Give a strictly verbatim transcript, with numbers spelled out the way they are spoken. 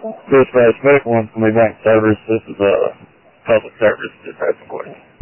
Dispatch Medical Information Bank Service. This is a public service. Just have some questions.